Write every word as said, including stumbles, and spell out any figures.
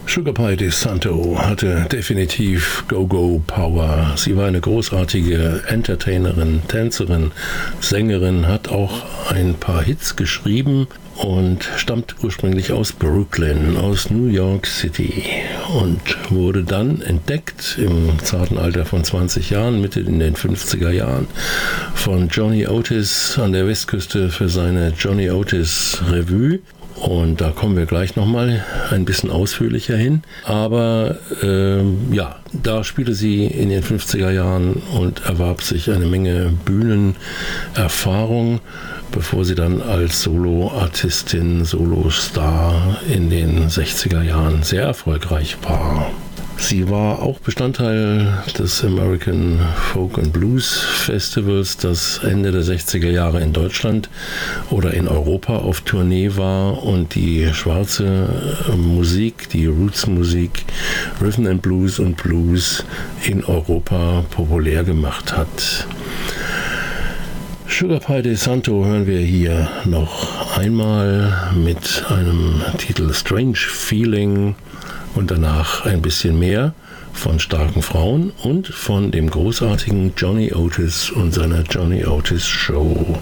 Sugar Pie DeSanto hatte definitiv Go-Go-Power. Sie war eine großartige Entertainerin, Tänzerin, Sängerin, hat auch ein paar Hits geschrieben und stammt ursprünglich aus Brooklyn, aus New York City und wurde dann entdeckt im zarten Alter von zwanzig Jahren, Mitte in den fünfziger Jahren, von Johnny Otis an der Westküste für seine Johnny Otis Revue. Und da kommen wir gleich nochmal ein bisschen ausführlicher hin. Aber ähm, ja, da spielte sie in den fünfziger Jahren und erwarb sich eine Menge Bühnenerfahrung, bevor sie dann als Soloartistin, Solostar in den sechziger Jahren sehr erfolgreich war. Sie war auch Bestandteil des American Folk and Blues Festivals, das Ende der sechziger Jahre in Deutschland oder in Europa auf Tournee war und die schwarze Musik, die Roots-Musik, Rhythm and Blues und Blues in Europa populär gemacht hat. Sugar Pie DeSanto hören wir hier noch einmal mit einem Titel Strange Feeling. Und danach ein bisschen mehr von starken Frauen und von dem großartigen Johnny Otis und seiner Johnny Otis Show.